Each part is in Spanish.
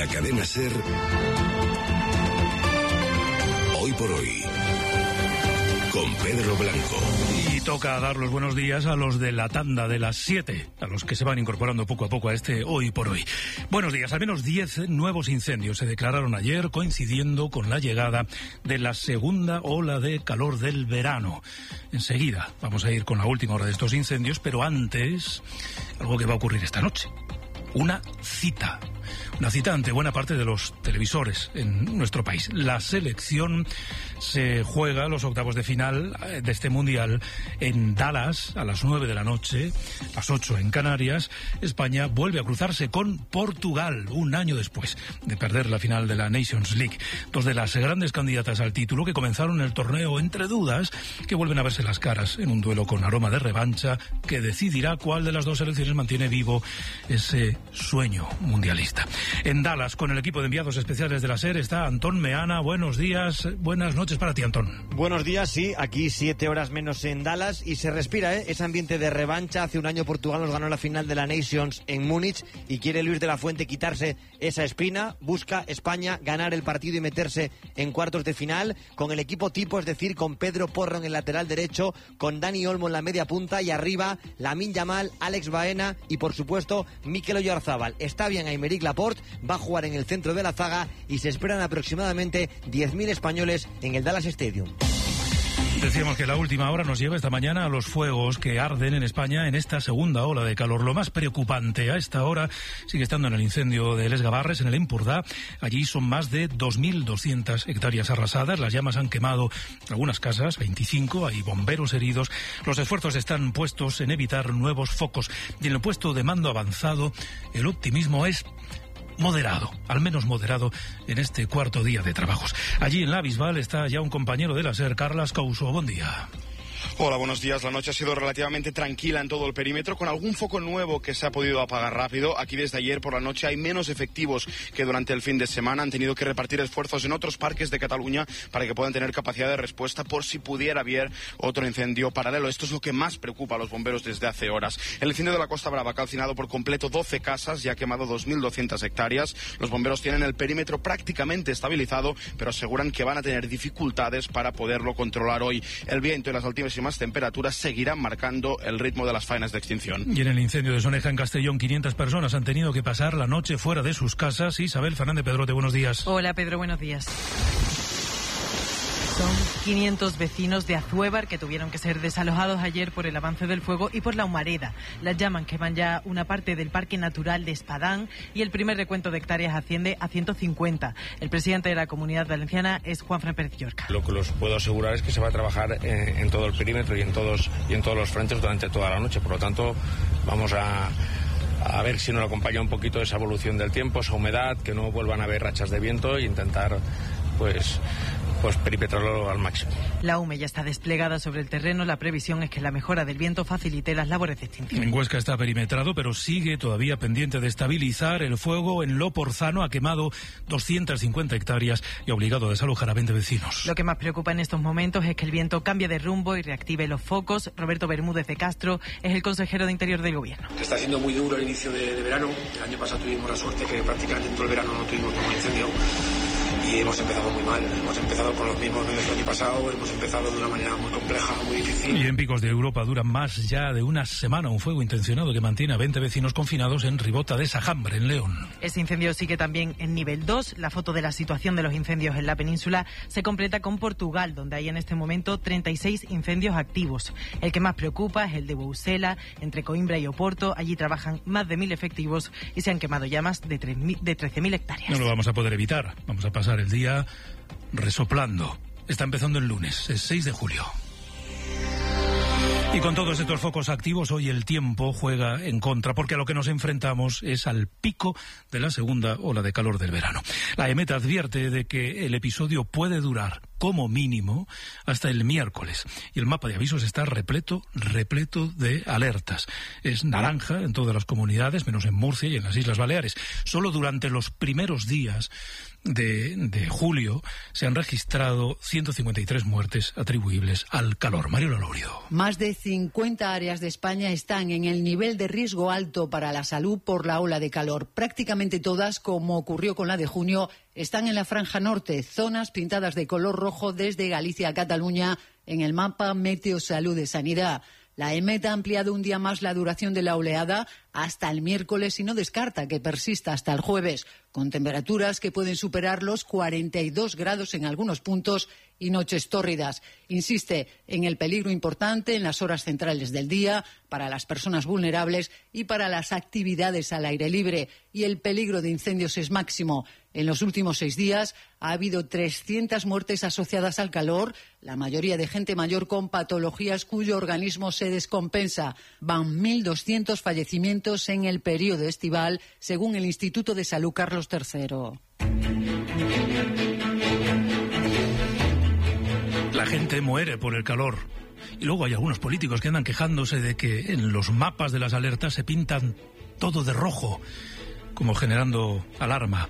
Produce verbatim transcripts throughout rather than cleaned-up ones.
la cadena SER, Hoy por Hoy, con Pedro Blanco. Y toca dar los buenos días a los de la tanda de las siete, a los que se van incorporando poco a poco a este Hoy por Hoy. Buenos días. Al menos diez nuevos incendios se declararon ayer, coincidiendo con la llegada de la segunda ola de calor del verano. Enseguida vamos a ir con la última hora de estos incendios, pero antes, algo que va a ocurrir esta noche. Una cita. Una cita ante buena parte de los televisores en nuestro país. La selección se juega los octavos de final de este mundial en Dallas a las nueve de la noche, las ocho en Canarias. España vuelve a cruzarse con Portugal un año después de perder la final de la Nations League. Dos de las grandes candidatas al título que comenzaron el torneo entre dudas, que vuelven a verse las caras en un duelo con aroma de revancha que decidirá cuál de las dos selecciones mantiene vivo ese sueño mundialista. En Dallas, con el equipo de enviados especiales de la SER, está Antón Meana. Buenos días, buenas noches para ti, Antón. Buenos días, sí, aquí siete horas menos en Dallas y se respira, ¿eh? Ese ambiente de revancha. Hace un año Portugal nos ganó la final de la Nations en Múnich y quiere Luis de la Fuente quitarse esa espina. Busca España ganar el partido y meterse en cuartos de final con el equipo tipo, es decir, con Pedro Porro en el lateral derecho, con Dani Olmo en la media punta y arriba Lamine Yamal, Alex Baena y por supuesto Mikel Oyarzabal. Está bien Aymeric Laporte, va a jugar en el centro de la zaga y se esperan aproximadamente diez mil españoles en el Dallas Stadium. Decíamos que la última hora nos lleva esta mañana a los fuegos que arden en España en esta segunda ola de calor. Lo más preocupante a esta hora sigue estando en el incendio de Les Gavarres, en el Empordà. Allí son más de dos mil doscientas hectáreas arrasadas. Las llamas han quemado algunas casas, veinticinco, hay bomberos heridos. Los esfuerzos están puestos en evitar nuevos focos. Y en el puesto de mando avanzado, el optimismo es moderado, al menos moderado en este cuarto día de trabajos. Allí en la Bisbal está ya un compañero de la SER, Carlas Couso. Buen día. Hola, buenos días. La noche ha sido relativamente tranquila en todo el perímetro, con algún foco nuevo que se ha podido apagar rápido. Aquí desde ayer por la noche hay menos efectivos que durante el fin de semana. Han tenido que repartir esfuerzos en otros parques de Cataluña para que puedan tener capacidad de respuesta por si pudiera haber otro incendio paralelo. Esto es lo que más preocupa a los bomberos desde hace horas. El incendio de la Costa Brava ha calcinado por completo doce casas y ha quemado dos mil doscientas hectáreas. Los bomberos tienen el perímetro prácticamente estabilizado, pero aseguran que van a tener dificultades para poderlo controlar hoy. El viento y las altísimas temperaturas seguirán marcando el ritmo de las faenas de extinción. Y en el incendio de Soneja, en Castellón, quinientas personas han tenido que pasar la noche fuera de sus casas. Isabel Fernández Pedrote, buenos días. Hola, Pedro, buenos días. Son quinientos vecinos de Azuévar que tuvieron que ser desalojados ayer por el avance del fuego y por la humareda. Las llamas queman ya una parte del Parque Natural de Espadán y el primer recuento de hectáreas asciende a ciento cincuenta. El presidente de la Comunidad Valenciana es Juanfran Pérez Llorca. Lo que los puedo asegurar es que se va a trabajar en, en todo el perímetro y en todos y en todos los frentes durante toda la noche. Por lo tanto, vamos a a ver si nos acompaña un poquito esa evolución del tiempo, esa humedad, que no vuelvan a haber rachas de viento e intentar pues pues perimetrarlo al máximo. La U M E ya está desplegada sobre el terreno. La previsión es que la mejora del viento facilite las labores de extinción. En Huesca está perimetrado, pero sigue todavía pendiente de estabilizar el fuego. En Loporzano ha quemado doscientas cincuenta hectáreas y ha obligado a desalojar a veinte vecinos. Lo que más preocupa en estos momentos es que el viento cambie de rumbo y reactive los focos. Roberto Bermúdez de Castro es el consejero de Interior del Gobierno. Está siendo muy duro el inicio de, de verano. El año pasado tuvimos la suerte que prácticamente en todo el verano no tuvimos ningún incendio. Y hemos empezado muy mal, hemos empezado con los mismos medios que el año pasado, hemos empezado de una manera muy compleja, muy difícil. Y en Picos de Europa dura más ya de una semana un fuego intencionado que mantiene a veinte vecinos confinados en Ribota de Sajambre, en León. Ese incendio sigue también en nivel dos. La foto de la situación de los incendios en la península se completa con Portugal, donde hay en este momento treinta y seis incendios activos. El que más preocupa es el de Bousela, entre Coimbra y Oporto. Allí trabajan más de mil efectivos y se han quemado ya más de trece mil hectáreas. No lo vamos a poder evitar, vamos a pasar el día resoplando. Está empezando el lunes, es seis de julio. Y con todos estos focos activos, hoy el tiempo juega en contra, porque a lo que nos enfrentamos es al pico de la segunda ola de calor del verano. La EMET advierte de que el episodio puede durar como mínimo hasta el miércoles. Y el mapa de avisos está repleto, repleto de alertas. Es naranja en todas las comunidades, menos en Murcia y en las Islas Baleares. Solo durante los primeros días de, de julio se han registrado ciento cincuenta y tres muertes atribuibles al calor. Mario Lolorido. Más de cincuenta áreas de España están en el nivel de riesgo alto para la salud por la ola de calor. Prácticamente todas, como ocurrió con la de junio, están en la franja norte, zonas pintadas de color rojo desde Galicia a Cataluña en el mapa Meteosalud de Sanidad. La E M E T ha ampliado un día más la duración de la oleada hasta el miércoles y no descarta que persista hasta el jueves, con temperaturas que pueden superar los cuarenta y dos grados en algunos puntos y noches tórridas. Insiste en el peligro importante en las horas centrales del día para las personas vulnerables y para las actividades al aire libre. Y el peligro de incendios es máximo. En los últimos seis días ha habido trescientas muertes asociadas al calor, la mayoría de gente mayor con patologías cuyo organismo se descompensa. Van mil doscientos fallecimientos en el periodo estival, según el Instituto de Salud Carlos tercero. La gente muere por el calor. Y luego hay algunos políticos que andan quejándose de que en los mapas de las alertas se pintan todo de rojo, como generando alarma.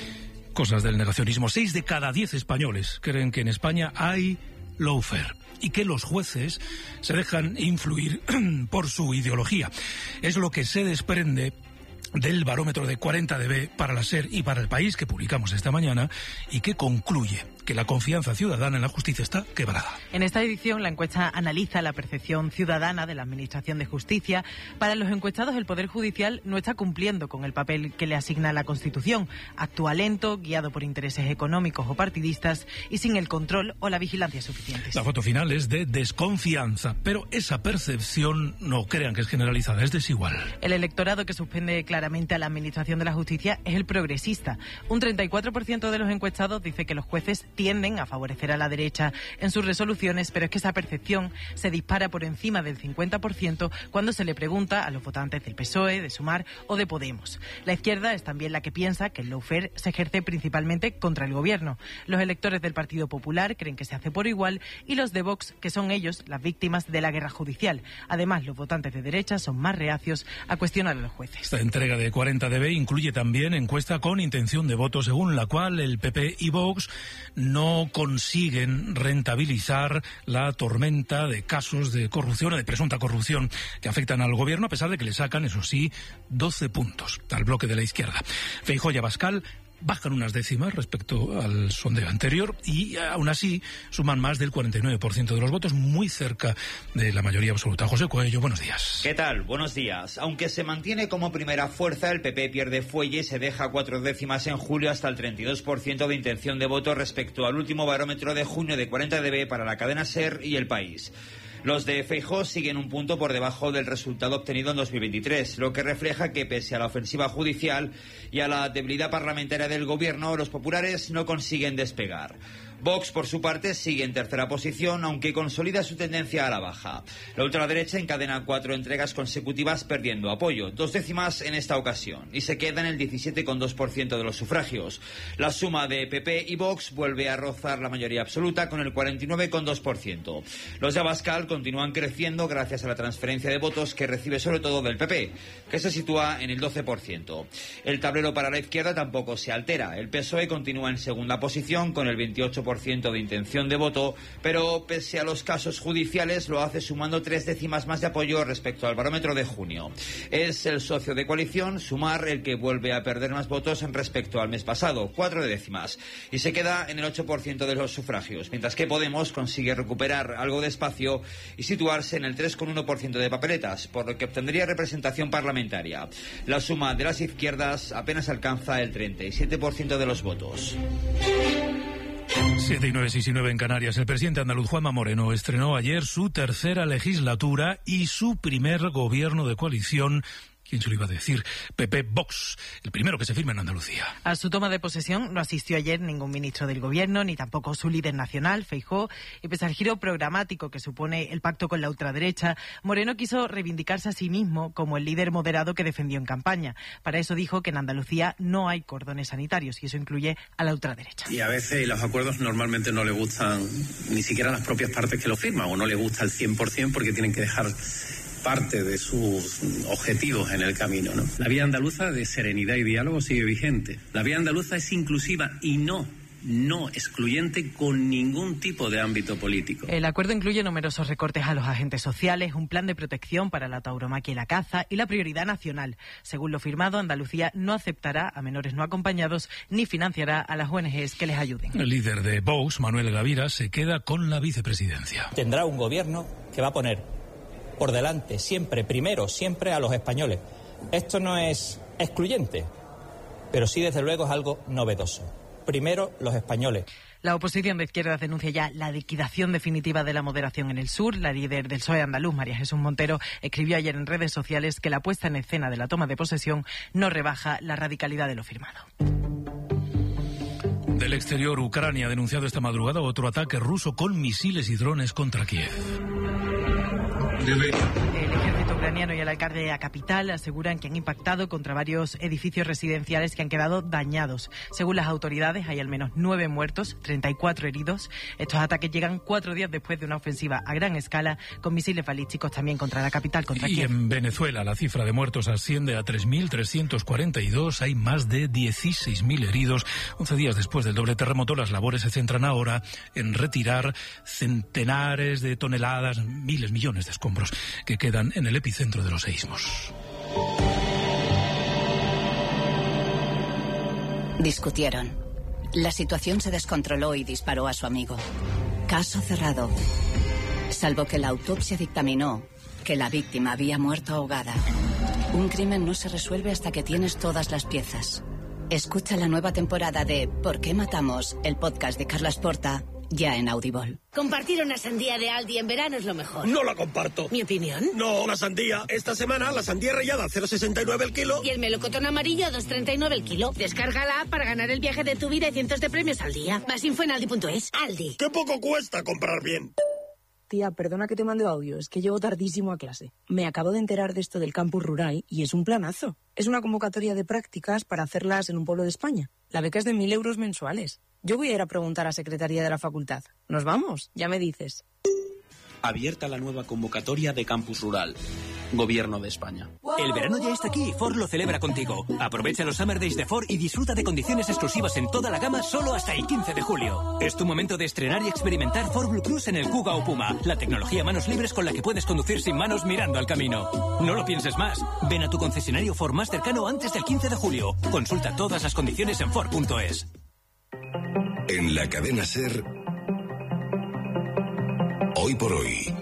Cosas del negacionismo. Seis de cada diez españoles creen que en España hay lawfare y que los jueces se dejan influir por su ideología. Es lo que se desprende del barómetro de cuarenta D B para la SER y para El País que publicamos esta mañana y que concluye que la confianza ciudadana en la justicia está quebrada. En esta edición, la encuesta analiza la percepción ciudadana de la Administración de Justicia. Para los encuestados, el Poder Judicial no está cumpliendo con el papel que le asigna la Constitución. Actúa lento, guiado por intereses económicos o partidistas y sin el control o la vigilancia suficientes. La foto final es de desconfianza, pero esa percepción, no crean que es generalizada, es desigual. El electorado que suspende claramente a la Administración de la Justicia es el progresista. Un treinta y cuatro por ciento de los encuestados dice que los jueces tienden a favorecer a la derecha en sus resoluciones, pero es que esa percepción se dispara por encima del cincuenta por ciento cuando se le pregunta a los votantes del P S O E, de Sumar o de Podemos. La izquierda es también la que piensa que el lawfare se ejerce principalmente contra el gobierno. Los electores del Partido Popular creen que se hace por igual y los de Vox que son ellos las víctimas de la guerra judicial. Además, los votantes de derecha son más reacios a cuestionar a los jueces. Esta entrega de cuarenta D B incluye también encuesta con intención de voto, según la cual el P P y Vox no consiguen rentabilizar la tormenta de casos de corrupción o de presunta corrupción que afectan al gobierno, a pesar de que le sacan, eso sí, doce puntos al bloque de la izquierda. Feijóo y Abascal bajan unas décimas respecto al sondeo anterior y aún así suman más del cuarenta y nueve por ciento de los votos, muy cerca de la mayoría absoluta. José Coello, buenos días. ¿Qué tal? Buenos días. Aunque se mantiene como primera fuerza, el P P pierde fuelle y se deja cuatro décimas en julio hasta el treinta y dos por ciento de intención de voto respecto al último barómetro de junio de cuarenta D B para la cadena SER y El País. Los de Feijóo siguen un punto por debajo del resultado obtenido en dos mil veintitrés, lo que refleja que pese a la ofensiva judicial y a la debilidad parlamentaria del gobierno, los populares no consiguen despegar. Vox, por su parte, sigue en tercera posición, aunque consolida su tendencia a la baja. La ultraderecha encadena cuatro entregas consecutivas perdiendo apoyo, dos décimas en esta ocasión, y se queda en el diecisiete coma dos por ciento de los sufragios. La suma de P P y Vox vuelve a rozar la mayoría absoluta con el cuarenta y nueve coma dos por ciento. Los de Abascal continúan creciendo gracias a la transferencia de votos que recibe sobre todo del P P, que se sitúa en el doce por ciento. El tablero para la izquierda tampoco se altera. El P S O E continúa en segunda posición con el veintiocho por ciento de intención de voto, pero pese a los casos judiciales lo hace sumando tres décimas más de apoyo respecto al barómetro de junio. Es el socio de coalición, Sumar, el que vuelve a perder más votos respecto al mes pasado, cuatro décimas, y se queda en el ocho por ciento de los sufragios, mientras que Podemos consigue recuperar algo de espacio y situarse en el tres coma uno por ciento de papeletas, por lo que obtendría representación parlamentaria. La suma de las izquierdas apenas alcanza el treinta y siete por ciento de los votos. siete y nueve, seis y nueve en Canarias. El presidente andaluz Juanma Moreno estrenó ayer su tercera legislatura y su primer gobierno de coalición ¿Quién se lo iba a decir? P P Vox, el primero que se firma en Andalucía. A su toma de posesión no asistió ayer ningún ministro del Gobierno, ni tampoco su líder nacional, Feijóo, y pese al giro programático que supone el pacto con la ultraderecha, Moreno quiso reivindicarse a sí mismo como el líder moderado que defendió en campaña. Para eso dijo que en Andalucía no hay cordones sanitarios, y eso incluye a la ultraderecha. Y a veces los acuerdos normalmente no le gustan ni siquiera a las propias partes que lo firman, o no le gusta el cien por ciento porque tienen que dejar parte de sus objetivos en el camino, ¿no? La vía andaluza de serenidad y diálogo sigue vigente. La vía andaluza es inclusiva y no, no excluyente con ningún tipo de ámbito político. El acuerdo incluye numerosos recortes a los agentes sociales, un plan de protección para la tauromaquia y la caza y la prioridad nacional. Según lo firmado, Andalucía no aceptará a menores no acompañados ni financiará a las O N Ges que les ayuden. El líder de Vox, Manuel Gavira, se queda con la vicepresidencia. Tendrá un gobierno que va a poner por delante, siempre, primero, siempre a los españoles. Esto no es excluyente, pero sí, desde luego, es algo novedoso. Primero, los españoles. La oposición de izquierdas denuncia ya la liquidación definitiva de la moderación en el sur. La líder del P S O E andaluz, María Jesús Montero, escribió ayer en redes sociales que la puesta en escena de la toma de posesión no rebaja la radicalidad de lo firmado. Del exterior, Ucrania ha denunciado esta madrugada otro ataque ruso con misiles y drones contra Kiev. El ejército ucraniano y el alcalde de la capital aseguran que han impactado contra varios edificios residenciales que han quedado dañados. Según las autoridades, hay al menos nueve muertos, treinta y cuatro heridos. Estos ataques llegan cuatro días después de una ofensiva a gran escala con misiles balísticos también contra la capital, contra Y Kiev. en Venezuela la cifra de muertos asciende a tres mil trescientos cuarenta y dos. Hay más de dieciséis mil heridos. once días después del doble terremoto, las labores se centran ahora en retirar centenares de toneladas, miles, millones de escombros que quedan en el epicentro de los seísmos. Discutieron. La situación se descontroló y disparó a su amigo. Caso cerrado. Salvo que la autopsia dictaminó que la víctima había muerto ahogada. Un crimen no se resuelve hasta que tienes todas las piezas. Escucha la nueva temporada de ¿Por qué matamos?, el podcast de Carlas Porta, ya en Audible. Compartir una sandía de Aldi en verano es lo mejor. No la comparto. ¿Mi opinión? No, la sandía. Esta semana la sandía rallada a cero coma sesenta y nueve el kilo. Y el melocotón amarillo a dos coma treinta y nueve el kilo. Descárgala para ganar el viaje de tu vida y cientos de premios al día. Más info en aldi punto es. Aldi. ¡Qué poco cuesta comprar bien! Tía, perdona que te mande audio, es que llego tardísimo a clase. Me acabo de enterar de esto del campus rural y es un planazo. Es una convocatoria de prácticas para hacerlas en un pueblo de España. La beca es de mil euros mensuales. Yo voy a ir a preguntar a Secretaría de la Facultad. ¿Nos vamos? Ya me dices. Abierta la nueva convocatoria de Campus Rural. Gobierno de España. El verano ya está aquí y Ford lo celebra contigo. Aprovecha los Summer Days de Ford y disfruta de condiciones exclusivas en toda la gama solo hasta el quince de julio. Es tu momento de estrenar y experimentar Ford Blue Cruise en el Kuga o Puma, la tecnología a manos libres con la que puedes conducir sin manos mirando al camino. No lo pienses más. Ven a tu concesionario Ford más cercano antes del quince de julio. Consulta todas las condiciones en Ford punto es. En la cadena SER, Hoy por Hoy,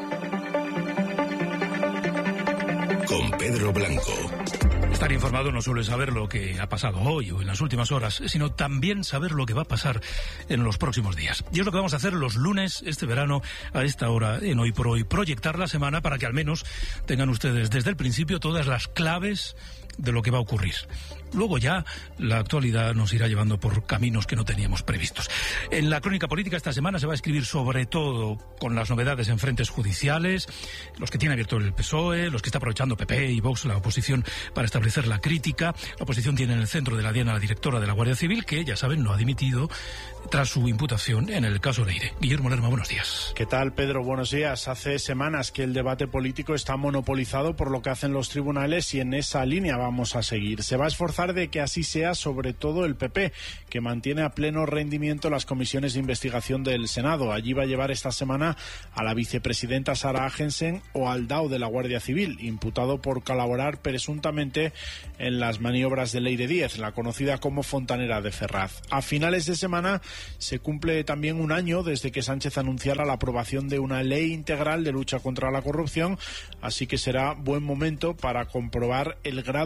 con Pedro Blanco. Estar informado no solo es saber lo que ha pasado hoy o en las últimas horas, sino también saber lo que va a pasar en los próximos días. Y es lo que vamos a hacer los lunes, este verano, a esta hora, en Hoy por Hoy. Proyectar la semana para que al menos tengan ustedes desde el principio todas las claves de lo que va a ocurrir. Luego ya la actualidad nos irá llevando por caminos que no teníamos previstos. En la crónica política esta semana se va a escribir sobre todo con las novedades en frentes judiciales, los que tiene abierto el P S O E, los que está aprovechando P P y Vox, la oposición, para establecer la crítica. La oposición tiene en el centro de la diana a la directora de la Guardia Civil, que, ya saben, no ha dimitido tras su imputación en el caso Leire. Guillermo Lerma, buenos días. ¿Qué tal, Pedro? Buenos días. Hace semanas que el debate político está monopolizado por lo que hacen los tribunales y en esa línea vamos a seguir. Se va a esforzar de que así sea, sobre todo el P P, que mantiene a pleno rendimiento las comisiones de investigación del Senado. Allí va a llevar esta semana a la vicepresidenta Sara Agensen o al D A O de la Guardia Civil, imputado por colaborar presuntamente en las maniobras de Leire Díez, la conocida como Fontanera de Ferraz. A finales de semana se cumple también un año desde que Sánchez anunciara la aprobación de una ley integral de lucha contra la corrupción, así que será buen momento para comprobar el grado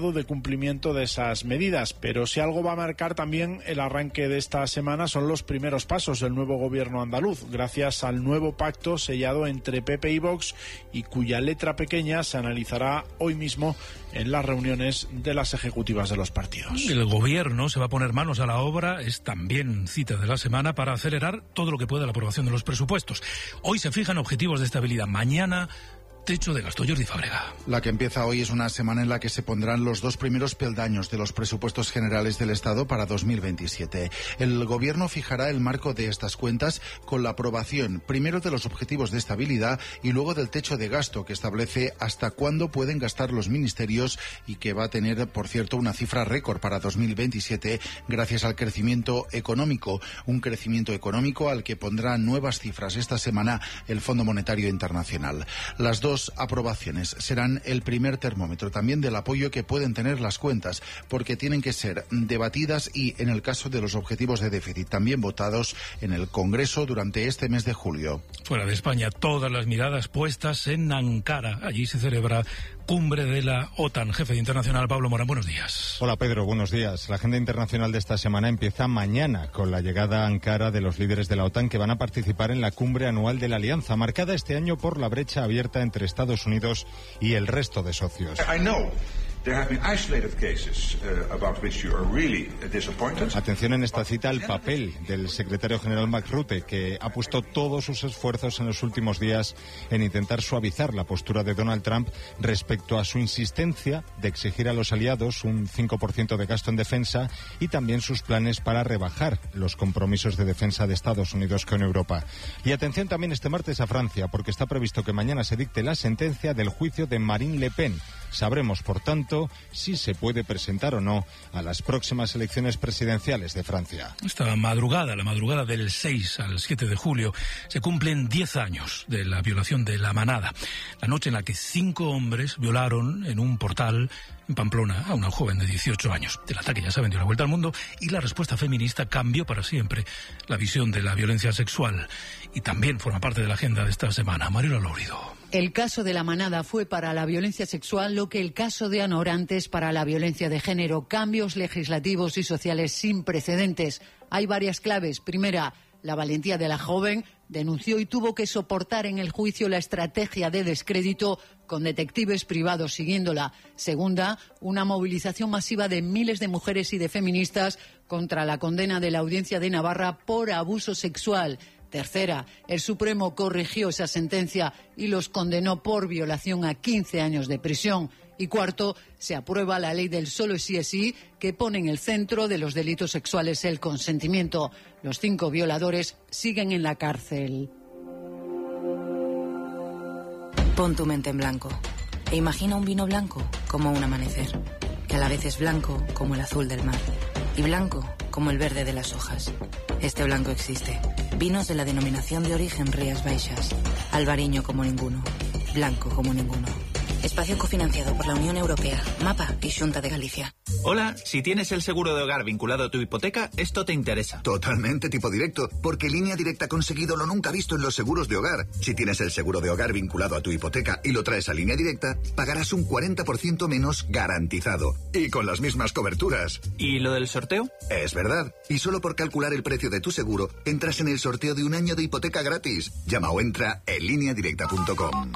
grado de cumplimiento de esas medidas. Pero si algo va a marcar también el arranque de esta semana son los primeros pasos del nuevo gobierno andaluz, gracias al nuevo pacto sellado entre P P y Vox y cuya letra pequeña se analizará hoy mismo en las reuniones de las ejecutivas de los partidos. El gobierno se va a poner manos a la obra, es también cita de la semana, para acelerar todo lo que pueda la aprobación de los presupuestos. Hoy se fijan objetivos de estabilidad, mañana techo de gasto. Jordi Fábrega. La que empieza hoy es una semana en la que se pondrán los dos primeros peldaños de los presupuestos generales del Estado para dos mil veintisiete. El Gobierno fijará el marco de estas cuentas con la aprobación primero de los objetivos de estabilidad y luego del techo de gasto, que establece hasta cuándo pueden gastar los ministerios y que va a tener, por cierto, una cifra récord para dos mil veintisiete gracias al crecimiento económico. Un crecimiento económico al que pondrá nuevas cifras esta semana el Fondo Monetario Internacional. Las dos aprobaciones serán el primer termómetro también del apoyo que pueden tener las cuentas, porque tienen que ser debatidas y, en el caso de los objetivos de déficit, también votados en el Congreso durante este mes de julio. Fuera de España, todas las miradas puestas en Ankara. Allí se celebra cumbre de la OTAN. Jefe de Internacional, Pablo Morán, buenos días. Hola, Pedro, buenos días. La agenda internacional de esta semana empieza mañana con la llegada a Ankara de los líderes de la OTAN que van a participar en la cumbre anual de la Alianza, marcada este año por la brecha abierta entre Estados Unidos y el resto de socios. Atención en esta cita al papel del secretario general Mark Rutte, que ha puesto todos sus esfuerzos en los últimos días en intentar suavizar la postura de Donald Trump respecto a su insistencia de exigir a los aliados un cinco por ciento de gasto en defensa y también sus planes para rebajar los compromisos de defensa de Estados Unidos con Europa. Y atención también este martes a Francia, porque está previsto que mañana se dicte la sentencia del juicio de Marine Le Pen. Sabremos, por tanto, si se puede presentar o no a las próximas elecciones presidenciales de Francia. Esta madrugada, la madrugada del seis al siete de julio, se cumplen diez años de la violación de La Manada, la noche en la que cinco hombres violaron en un portal en Pamplona a una joven de dieciocho años. El ataque, ya saben, dio la vuelta al mundo y la respuesta feminista cambió para siempre la visión de la violencia sexual. Y también forma parte de la agenda de esta semana. Mariola Lourido. El caso de La Manada fue para la violencia sexual lo que el caso de Ana Orantes para la violencia de género. Cambios legislativos y sociales sin precedentes. Hay varias claves. Primera, la valentía de la joven. Denunció y tuvo que soportar en el juicio la estrategia de descrédito con detectives privados siguiéndola. Segunda, una movilización masiva de miles de mujeres y de feministas contra la condena de la Audiencia de Navarra por abuso sexual. Tercera, el Supremo corrigió esa sentencia y los condenó por violación a quince años de prisión. Y cuarto, se aprueba la ley del solo sí es sí, que pone en el centro de los delitos sexuales el consentimiento. Los cinco violadores siguen en la cárcel. Pon tu mente en blanco e imagina un vino blanco como un amanecer, que a la vez es blanco como el azul del mar y blanco como el verde de las hojas. Este blanco existe. Vinos de la denominación de origen Rías Baixas. Albariño como ninguno. Blanco como ninguno. Espacio cofinanciado por la Unión Europea, MAPA y Xunta de Galicia. Hola, si tienes el seguro de hogar vinculado a tu hipoteca, esto te interesa. Totalmente tipo directo, porque Línea Directa ha conseguido lo nunca visto en los seguros de hogar. Si tienes el seguro de hogar vinculado a tu hipoteca y lo traes a Línea Directa, pagarás un cuarenta por ciento menos garantizado. Y con las mismas coberturas. ¿Y lo del sorteo? Es verdad. Y solo por calcular el precio de tu seguro, entras en el sorteo de un año de hipoteca gratis. Llama o entra en línea directa punto com.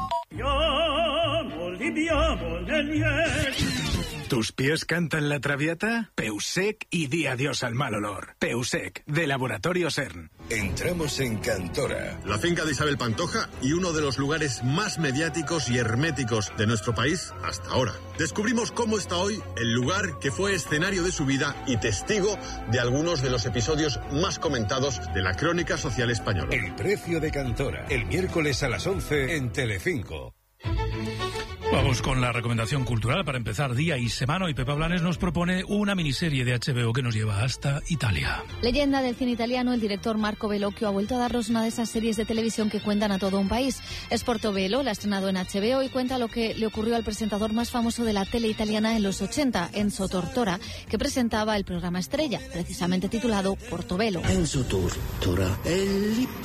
¿Tus pies cantan la traviata? Peusec y di adiós al mal olor. Peusec, de Laboratorio CERN. Entramos en Cantora. La finca de Isabel Pantoja y uno de los lugares más mediáticos y herméticos de nuestro país hasta ahora. Descubrimos cómo está hoy el lugar que fue escenario de su vida y testigo de algunos de los episodios más comentados de la crónica social española. El precio de Cantora, el miércoles a las once en Telecinco. Vamos con la recomendación cultural para empezar día y semana. Y Pepa Blanes nos propone una miniserie de H B O que nos lleva hasta Italia. Leyenda del cine italiano, el director Marco Bellocchio ha vuelto a darnos una de esas series de televisión que cuentan a todo un país. Es Portobello, la ha estrenado en H B O y cuenta lo que le ocurrió al presentador más famoso de la tele italiana en los ochenta, Enzo Tortora, que presentaba el programa estrella, precisamente titulado Portobello. Enzo Tortora, el